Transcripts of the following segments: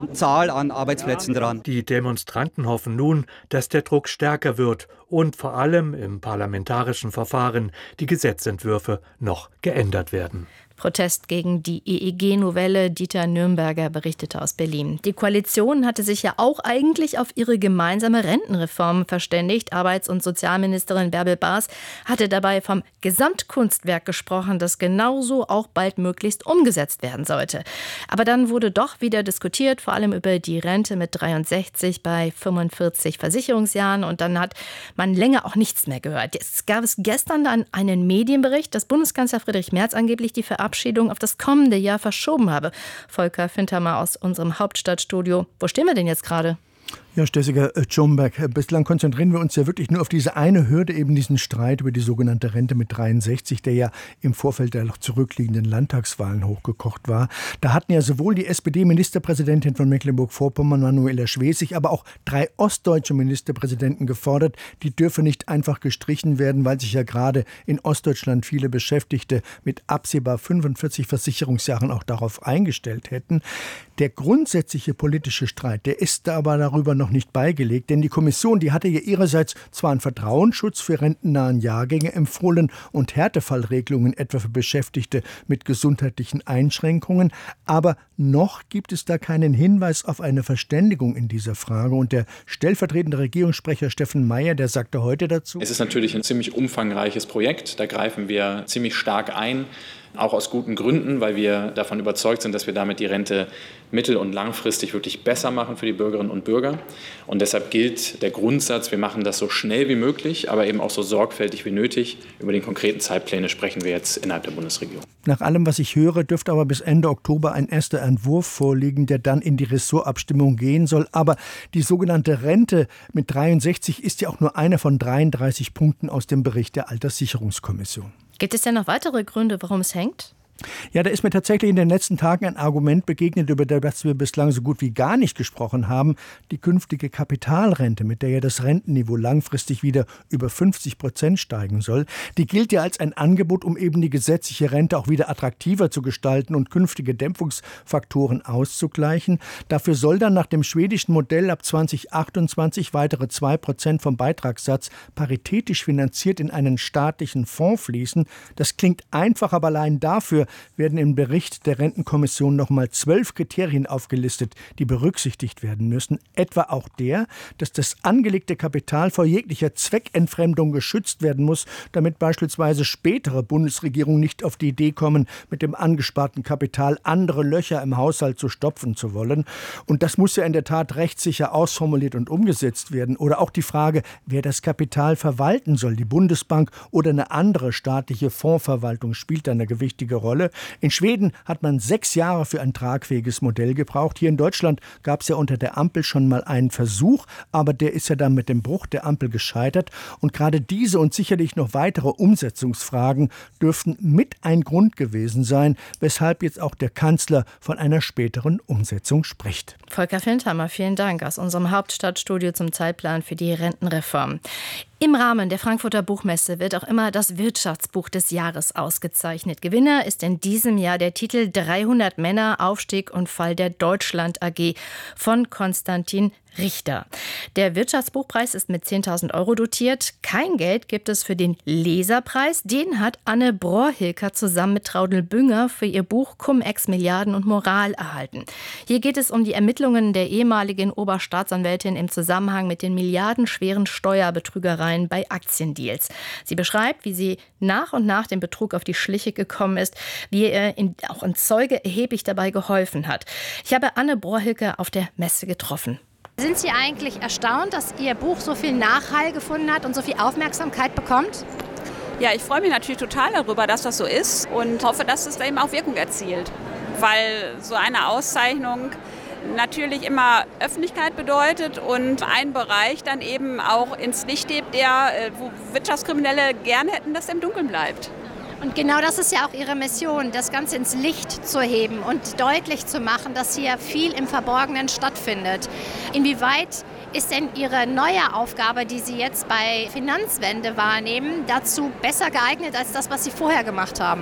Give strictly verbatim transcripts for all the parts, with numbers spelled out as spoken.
Zahl an Arbeitsplätzen dran. Die Demonstranten hoffen nun, dass der Druck stärker wird und vor allem im parlamentarischen Verfahren die Gesetzentwürfe noch geändert werden. Protest gegen die E E G-Novelle. Dieter Nürnberger berichtete aus Berlin. Die Koalition hatte sich ja auch eigentlich auf ihre gemeinsame Rentenreform verständigt. Arbeits- und Sozialministerin Bärbel Baas hatte dabei vom Gesamtkunstwerk gesprochen, das genauso auch bald möglichst umgesetzt werden sollte. Aber dann wurde doch wieder diskutiert, vor allem über die Rente mit dreiundsechzig bei fünfundvierzig Versicherungsjahren. Und dann hat man länger auch nichts mehr gehört. Es gab es gestern dann einen Medienbericht, dass Bundeskanzler Friedrich Merz angeblich die Verabschiedung auf das kommende Jahr verschoben habe. Volker Fintermer aus unserem Hauptstadtstudio. Wo stehen wir denn jetzt gerade? Ja, Stessiger Tschomberg, bislang konzentrieren wir uns ja wirklich nur auf diese eine Hürde, eben diesen Streit über die sogenannte Rente mit dreiundsechzig, der ja im Vorfeld der noch zurückliegenden Landtagswahlen hochgekocht war. Da hatten ja sowohl die S P D-Ministerpräsidentin von Mecklenburg-Vorpommern, Manuela Schwesig, aber auch drei ostdeutsche Ministerpräsidenten gefordert, die dürfe nicht einfach gestrichen werden, weil sich ja gerade in Ostdeutschland viele Beschäftigte mit absehbar fünfundvierzig Versicherungsjahren auch darauf eingestellt hätten. Der grundsätzliche politische Streit, der ist da aber darüber noch nicht beigelegt, denn die Kommission, die hatte ja ihrerseits zwar einen Vertrauensschutz für rentennahen Jahrgänge empfohlen und Härtefallregelungen etwa für Beschäftigte mit gesundheitlichen Einschränkungen, aber noch gibt es da keinen Hinweis auf eine Verständigung in dieser Frage. Und der stellvertretende Regierungssprecher Steffen Mayer, der sagte heute dazu: Es ist natürlich ein ziemlich umfangreiches Projekt, da greifen wir ziemlich stark ein. Auch aus guten Gründen, weil wir davon überzeugt sind, dass wir damit die Rente mittel- und langfristig wirklich besser machen für die Bürgerinnen und Bürger. Und deshalb gilt der Grundsatz, wir machen das so schnell wie möglich, aber eben auch so sorgfältig wie nötig. Über die konkreten Zeitpläne sprechen wir jetzt innerhalb der Bundesregierung. Nach allem, was ich höre, dürfte aber bis Ende Oktober ein erster Entwurf vorliegen, der dann in die Ressortabstimmung gehen soll. Aber die sogenannte Rente mit dreiundsechzig ist ja auch nur einer von dreiunddreißig Punkten aus dem Bericht der Alterssicherungskommission. Gibt es denn noch weitere Gründe, warum es hängt? Ja, da ist mir tatsächlich in den letzten Tagen ein Argument begegnet, über das wir bislang so gut wie gar nicht gesprochen haben. Die künftige Kapitalrente, mit der ja das Rentenniveau langfristig wieder über fünfzig Prozent steigen soll, die gilt ja als ein Angebot, um eben die gesetzliche Rente auch wieder attraktiver zu gestalten und künftige Dämpfungsfaktoren auszugleichen. Dafür soll dann nach dem schwedischen Modell ab zweitausendachtundzwanzig weitere zwei Prozent vom Beitragssatz paritätisch finanziert in einen staatlichen Fonds fließen. Das klingt einfach, aber allein dafür werden im Bericht der Rentenkommission nochmal zwölf Kriterien aufgelistet, die berücksichtigt werden müssen. Etwa auch der, dass das angelegte Kapital vor jeglicher Zweckentfremdung geschützt werden muss, damit beispielsweise spätere Bundesregierungen nicht auf die Idee kommen, mit dem angesparten Kapital andere Löcher im Haushalt zu stopfen zu wollen. Und das muss ja in der Tat rechtssicher ausformuliert und umgesetzt werden. Oder auch die Frage, wer das Kapital verwalten soll. Die Bundesbank oder eine andere staatliche Fondsverwaltung spielt da eine gewichtige Rolle. In Schweden hat man sechs Jahre für ein tragfähiges Modell gebraucht. Hier in Deutschland gab es ja unter der Ampel schon mal einen Versuch, aber der ist ja dann mit dem Bruch der Ampel gescheitert. Und gerade diese und sicherlich noch weitere Umsetzungsfragen dürften mit ein Grund gewesen sein, weshalb jetzt auch der Kanzler von einer späteren Umsetzung spricht. Volker Fintermer, vielen Dank aus unserem Hauptstadtstudio zum Zeitplan für die Rentenreform. Im Rahmen der Frankfurter Buchmesse wird auch immer das Wirtschaftsbuch des Jahres ausgezeichnet. Gewinner ist in diesem Jahr der Titel dreihundert Männer, Aufstieg und Fall der Deutschland A G von Konstantin Richter. Der Wirtschaftsbuchpreis ist mit zehntausend Euro dotiert. Kein Geld gibt es für den Leserpreis. Den hat Anne Brohr-Hilker zusammen mit Traudl Bünger für ihr Buch Cum-Ex Milliarden und Moral erhalten. Hier geht es um die Ermittlungen der ehemaligen Oberstaatsanwältin im Zusammenhang mit den milliardenschweren Steuerbetrügereien bei Aktiendeals. Sie beschreibt, wie sie nach und nach dem Betrug auf die Schliche gekommen ist, wie er in, auch ein Zeuge erheblich dabei geholfen hat. Ich habe Anne Brohr-Hilker auf der Messe getroffen. Sind Sie eigentlich erstaunt, dass Ihr Buch so viel Nachhall gefunden hat und so viel Aufmerksamkeit bekommt? Ja, ich freue mich natürlich total darüber, dass das so ist und hoffe, dass es eben auch Wirkung erzielt. Weil so eine Auszeichnung natürlich immer Öffentlichkeit bedeutet und einen Bereich dann eben auch ins Licht hebt, der, wo Wirtschaftskriminelle gerne hätten, dass er im Dunkeln bleibt. Und genau das ist ja auch Ihre Mission, das Ganze ins Licht zu heben und deutlich zu machen, dass hier viel im Verborgenen stattfindet. Inwieweit ist denn Ihre neue Aufgabe, die Sie jetzt bei Finanzwende wahrnehmen, dazu besser geeignet als das, was Sie vorher gemacht haben?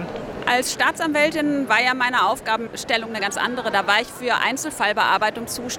Als Staatsanwältin war ja meine Aufgabenstellung eine ganz andere. Da war ich für Einzelfallbearbeitung zuständig.